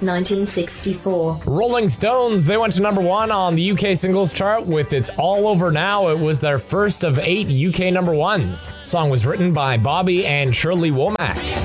1964. Rolling Stones, they went to number 1 on the UK singles chart with It's All Over Now. It was their first of 8 UK number 1s. The song was written by Bobby and Shirley Womack.